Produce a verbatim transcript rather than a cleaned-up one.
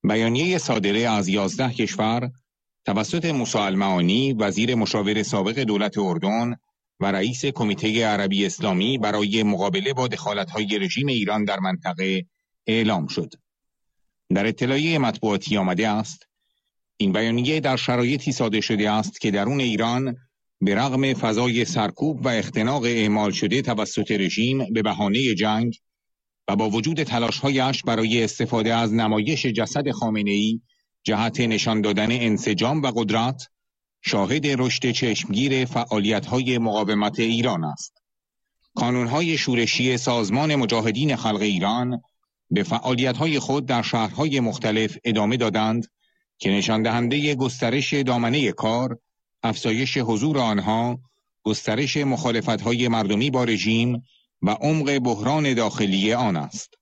بیانیه صادره از یازده کشور توسط موسی المعانی وزیر مشاور سابق دولت اردن و رئیس کمیته عربی اسلامی برای مقابله با دخالت‌های رژیم ایران در منطقه اعلام شد. در اطلاعیه مطبوعاتی آمده است این بیانیه در شرایطی صادر شده است که درون ایران به رغم فضای سرکوب و اختناق اعمال شده توسط رژیم به بهانه جنگ و با وجود تلاش‌هایش برای استفاده از نمایش جسد خامنه‌ای جهت نشان دادن انسجام و قدرت، شاهد رشد چشمگیر فعالیت‌های مقاومت ایران است. کانون‌های شورشی سازمان مجاهدین خلق ایران به فعالیت‌های خود در شهرهای مختلف ادامه دادند که نشان دهنده گسترش دامنه کار، افزایش حضور آنها، گسترش مخالفت‌های مردمی با رژیم و عمق بحران داخلی آن است.